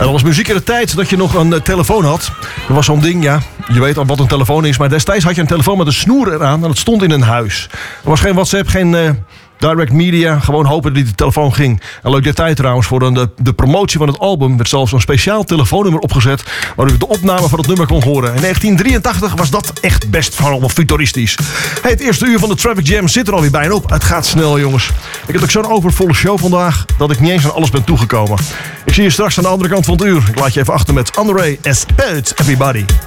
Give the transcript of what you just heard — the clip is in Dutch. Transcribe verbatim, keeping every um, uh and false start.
En dat was muziek in de tijd dat je nog een uh, telefoon had. Er was zo'n ding, ja, je weet al wat een telefoon is. Maar destijds had je een telefoon met een snoer eraan en dat stond in een huis. Er was geen WhatsApp, geen uh, direct media. Gewoon hopen dat die telefoon ging. En leuk detail trouwens, voor een, de, de promotie van het album werd zelfs een speciaal telefoonnummer opgezet waar u de opname van het nummer kon horen. In negentien drieëntachtig was dat echt best van allemaal futuristisch. Hey, het eerste uur van de Traffic Jam zit er alweer bijna op. Het gaat snel, jongens. Ik heb ook zo'n overvolle show vandaag dat ik niet eens aan alles ben toegekomen. Ik zie je straks aan de andere kant van het uur. Ik laat je even achter met André Espelt, Everybody.